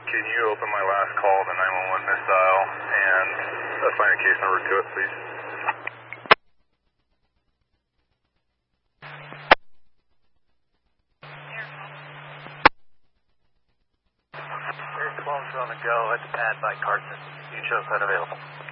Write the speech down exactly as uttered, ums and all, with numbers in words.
can you open my last call, the nine one one missed dial, and assign a case number to it, please? Air twelve's on the go at the pad by Carson. You show sign available.